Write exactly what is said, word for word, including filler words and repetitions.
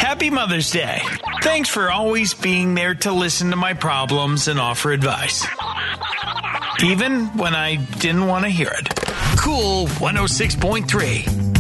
Happy Mother's Day. Thanks for always being there to listen to my problems and offer advice. Even when I didn't want to hear it. Cool one oh six point three.